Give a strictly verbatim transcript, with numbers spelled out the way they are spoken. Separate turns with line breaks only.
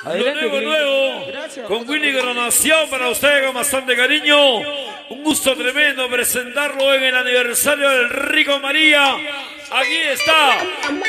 Adelante,
lo nuevo, nuevo.
Gracias.
Con Willy Granación para ustedes con bastante cariño. Un gusto tremendo presentarlo en el aniversario del Rico María. Aquí está